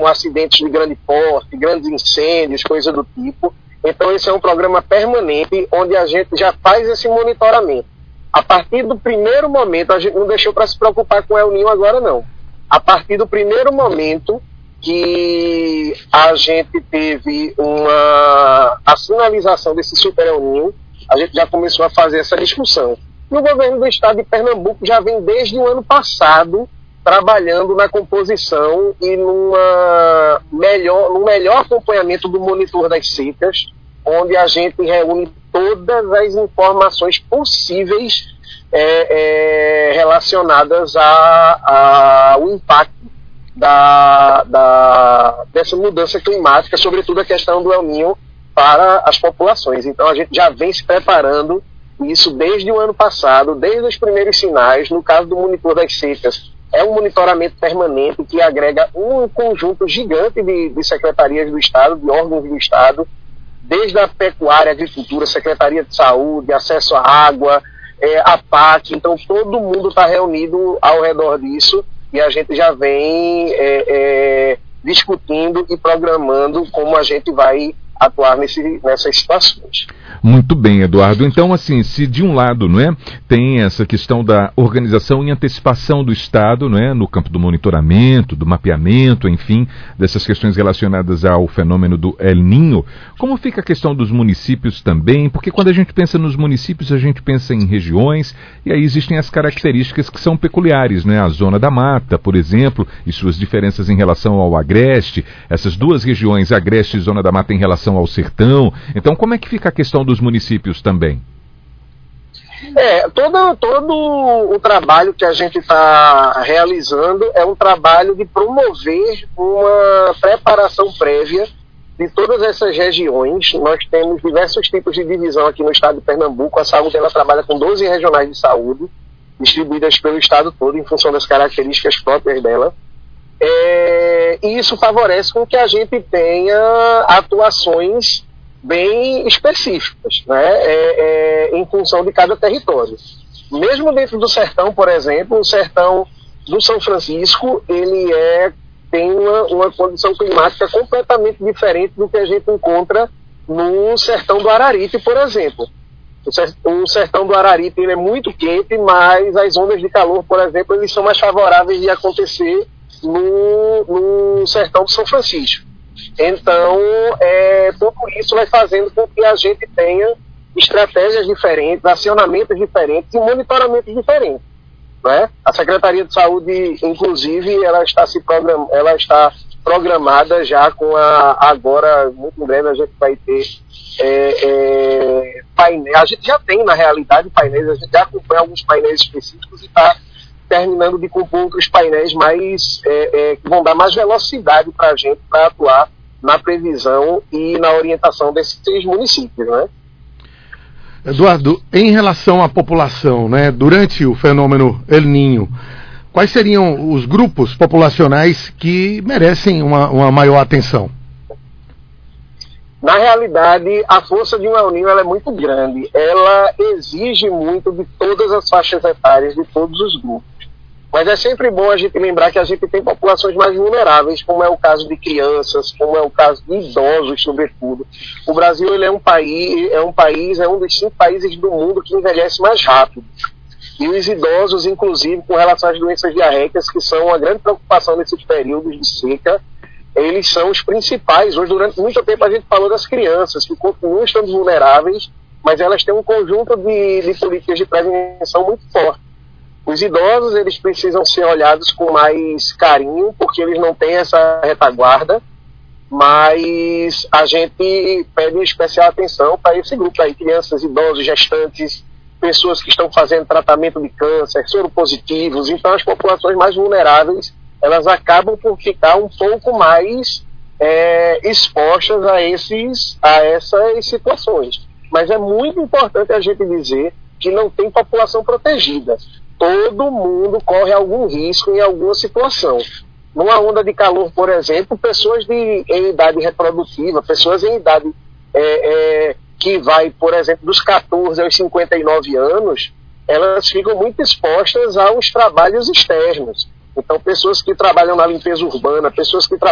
acidentes de grande porte, grandes incêndios, coisa do tipo. Então esse é um programa permanente onde a gente já faz esse monitoramento. A partir do primeiro momento, a gente não deixou para se preocupar com o El Niño agora não. A partir do primeiro momento que a gente teve a sinalização desse Super El Niño, a gente já começou a fazer essa discussão. E o governo do estado de Pernambuco já vem desde o ano passado trabalhando na composição e num melhor acompanhamento do monitor das secas, onde a gente reúne todas as informações possíveis relacionadas ao impacto dessa mudança climática, sobretudo a questão do El Niño para as populações. Então a gente já vem se preparando isso desde o ano passado, desde os primeiros sinais. No caso do monitor das secas, é um monitoramento permanente que agrega um conjunto gigante de secretarias do Estado, de órgãos do Estado, desde a pecuária, agricultura, Secretaria de Saúde, acesso à água, a PAC. Então todo mundo está reunido ao redor disso e a gente já vem discutindo e programando como a gente vai atuar nessas situações. Muito bem, Eduardo. Então, assim, se de um lado, não é, tem essa questão da organização e antecipação do Estado, não é, no campo do monitoramento, do mapeamento, enfim, dessas questões relacionadas ao fenômeno do El Niño, como fica a questão dos municípios também? Porque quando a gente pensa nos municípios, a gente pensa em regiões, e aí existem as características que são peculiares, né? A Zona da Mata, por exemplo, e suas diferenças em relação ao Agreste, essas duas regiões, Agreste e Zona da Mata, em relação ao Sertão. Então, como é que fica a questão dos municípios também? Todo o trabalho que a gente está realizando é um trabalho de promover uma preparação prévia de todas essas regiões. Nós temos diversos tipos de divisão aqui no estado de Pernambuco. A saúde, ela trabalha com 12 regionais de saúde, distribuídas pelo estado todo, em função das características próprias dela. E isso favorece com que a gente tenha atuações bem específicas, né, em função de cada território. Mesmo dentro do sertão, por exemplo, o sertão do São Francisco, ele tem uma condição climática completamente diferente do que a gente encontra no sertão do Araripe, por exemplo. O sertão do Araripe, ele é muito quente, mas as ondas de calor, por exemplo, eles são mais favoráveis de acontecer no sertão do São Francisco. Então, tudo isso vai fazendo com que a gente tenha estratégias diferentes, acionamentos diferentes e monitoramentos diferentes, né? A Secretaria de Saúde, inclusive, ela está programada já com agora, muito em breve, a gente vai ter painéis. A gente já tem, na realidade, painéis, a gente já acompanha alguns painéis específicos e está terminando de compor outros painéis que vão dar mais velocidade para a gente para atuar na previsão e na orientação desses municípios, né? Eduardo, em relação à população, né, durante o fenômeno El Niño, quais seriam os grupos populacionais que merecem uma maior atenção? Na realidade, a força de um El Niño, ela é muito grande. Ela exige muito de todas as faixas etárias, de todos os grupos. Mas é sempre bom a gente lembrar que a gente tem populações mais vulneráveis, como é o caso de crianças, como é o caso de idosos, sobretudo. O Brasil, ele é um dos 5 países do mundo que envelhece mais rápido. E os idosos, inclusive, com relação às doenças diarreicas, que são uma grande preocupação nesses períodos de seca, eles são os principais. Hoje, durante muito tempo, a gente falou das crianças, que continuam estando vulneráveis, mas elas têm um conjunto de políticas de prevenção muito forte. Os idosos, eles precisam ser olhados com mais carinho, porque eles não têm essa retaguarda, mas a gente pede uma especial atenção para esse grupo aí, crianças, idosos, gestantes, pessoas que estão fazendo tratamento de câncer, soropositivos. Então as populações mais vulneráveis, elas acabam por ficar um pouco mais expostas a essas situações. Mas é muito importante a gente dizer que não tem população protegida. Todo mundo corre algum risco em alguma situação. Numa onda de calor, por exemplo, pessoas em idade reprodutiva, pessoas em idade que vai, por exemplo, dos 14 aos 59 anos, elas ficam muito expostas aos trabalhos externos. Então, pessoas que trabalham na limpeza urbana, pessoas que